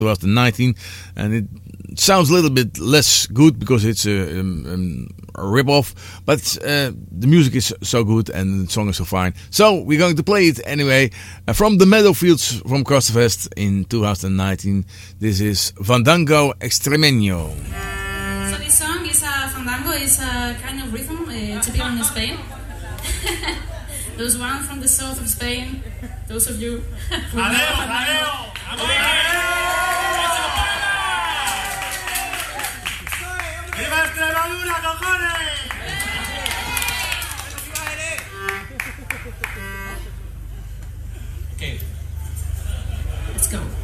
2019, and it sounds a little bit less good because it's a rip-off, but the music is so good and the song is so fine. So we're going to play it anyway from the Meadowfields from Crossterfest in 2019. This is Fandango Extremeño. So this song is Fandango is a kind of rhythm typical in Spain. Those one from the south of Spain, those of you who know Fandango. ¡Viva Extremadura, cojones! Okay, let's go.